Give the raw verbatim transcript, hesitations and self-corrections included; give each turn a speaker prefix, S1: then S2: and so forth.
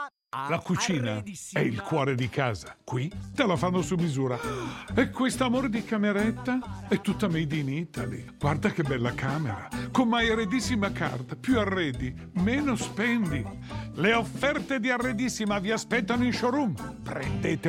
S1: La cucina è il cuore di casa. Qui te la fanno su misura. E quest'amore di cameretta è tutta made in Italy. Guarda che bella camera. Con My Arredissima Card. Più arredi, meno spendi. Le offerte di Arredissima vi aspettano in showroom. Prendete